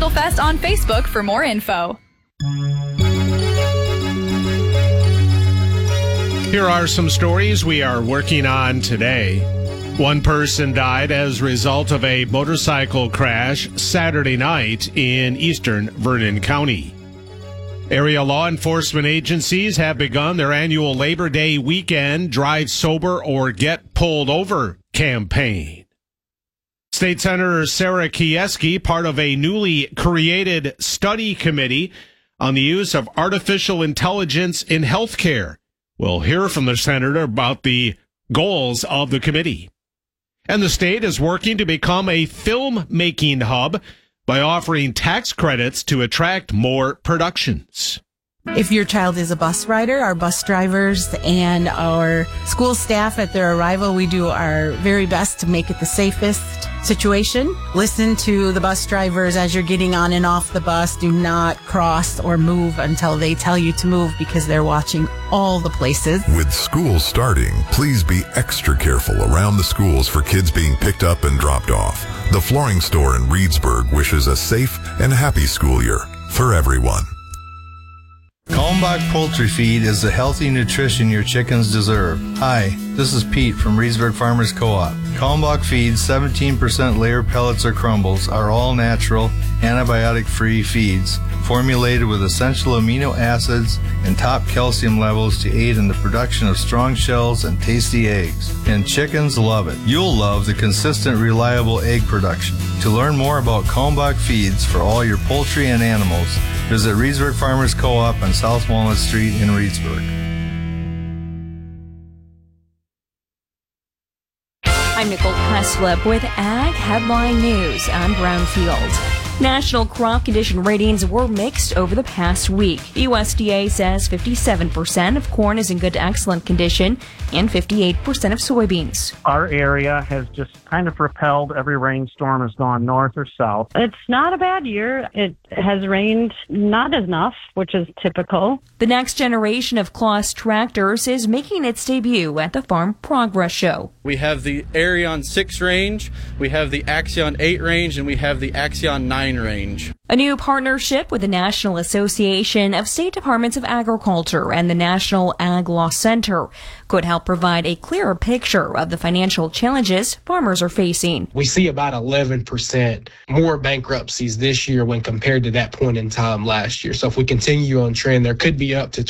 Candlefest on Facebook for more info. Here are some stories we are working on today. One person died as a result of a motorcycle crash Saturday night in eastern Vernon County. Area law enforcement agencies have begun their annual Labor Day weekend Drive Sober or Get Pulled Over campaign. State Senator Sarah Kieski, part of a newly created study committee on the use of artificial intelligence in healthcare. We'll hear from the senator about the goals of the committee. And the state is working to become a filmmaking hub by offering tax credits to attract more productions. If your child is a bus rider, our bus drivers and our school staff at their arrival, we do our very best to make it the safest situation. Listen to the bus drivers as you're getting on and off the bus. Do not cross or move until they tell you to move because they're watching all the places. With school starting, please be extra careful around the schools for kids being picked up and dropped off. The Flooring Store in Reedsburg wishes a safe and happy school year for everyone. Kalmbach Poultry Feed is the healthy nutrition your chickens deserve. Hi, this is Pete from Reedsburg Farmers Co-op. Kalmbach Feed's 17% layer pellets or crumbles are all natural, antibiotic-free feeds, formulated with essential amino acids and top calcium levels to aid in the production of strong shells and tasty eggs. And chickens love it. You'll love the consistent, reliable egg production. To learn more about Kalmbach Feeds for all your poultry and animals, visit Reedsburg Farmers Co-op on South Walnut Street in Reedsburg. I'm Nicole Heslip with Ag Headline News. I'm Brownfield. National crop condition ratings were mixed over the past week. The USDA says 57% of corn is in good to excellent condition and 58% of soybeans. Our area has just kind of repelled. Every rainstorm has gone north or south. It's not a bad year. It has rained not enough, which is typical. The next generation of Claas tractors is making its debut at the Farm Progress Show. We have the Arion 6 range, we have the Axion 8 range, and we have the Axion 9 range. A new partnership with the National Association of State Departments of Agriculture and the National Ag Law Center could help provide a clearer picture of the financial challenges farmers are facing. We see about 11% more bankruptcies this year when compared to that point in time last year. So if we continue on trend, there could be up to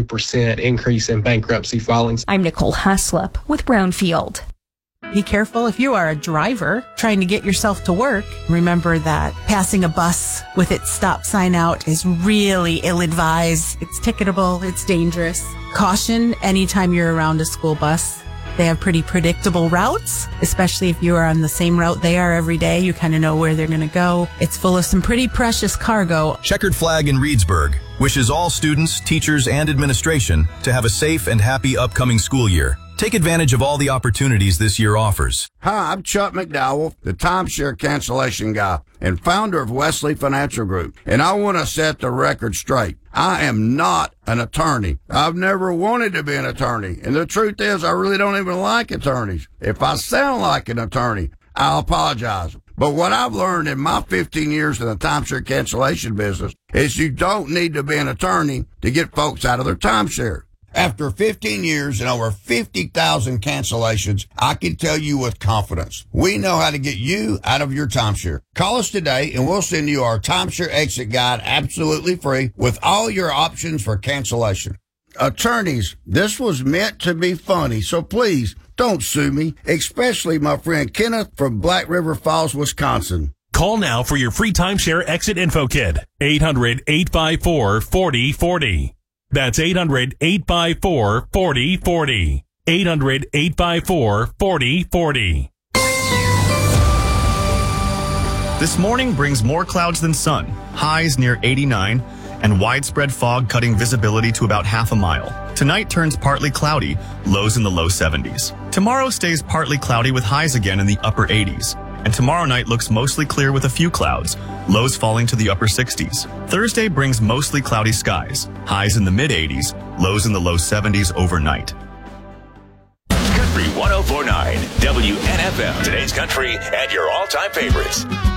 22% increase in bankruptcy filings. I'm Nicole Heslip with Brownfield. Be careful if you are a driver trying to get yourself to work. Remember that passing a bus with its stop sign out is really ill-advised. It's ticketable. It's dangerous. Caution anytime you're around a school bus. They have pretty predictable routes, especially if you are on the same route they are every day. You kind of know where they're going to go. It's full of some pretty precious cargo. Checkered Flag in Reedsburg wishes all students, teachers, and administration to have a safe and happy upcoming school year. Take advantage of all the opportunities this year offers. Hi, I'm Chuck McDowell, the timeshare cancellation guy and founder of Wesley Financial Group. And I want to set the record straight. I am not an attorney. I've never wanted to be an attorney. And the truth is, I really don't even like attorneys. If I sound like an attorney, I'll apologize. But what I've learned in my 15 years in the timeshare cancellation business is you don't need to be an attorney to get folks out of their timeshare. After 15 years and over 50,000 cancellations, I can tell you with confidence, we know how to get you out of your timeshare. Call us today and we'll send you our timeshare exit guide absolutely free with all your options for cancellation. Attorneys, this was meant to be funny, so please don't sue me, especially my friend Kenneth from Black River Falls, Wisconsin. Call now for your free timeshare exit info kit. 800-854-4040. That's 800-854-4040. 800-854-4040. This morning brings more clouds than sun, highs near 89, and widespread fog cutting visibility to about half a mile. Tonight turns partly cloudy, lows in the low 70s. Tomorrow stays partly cloudy with highs again in the upper 80s. And tomorrow night looks mostly clear with a few clouds, lows falling to the upper 60s. Thursday brings mostly cloudy skies, highs in the mid-80s, lows in the low 70s overnight. Country 104.9 WNFM. Today's country and your all-time favorites.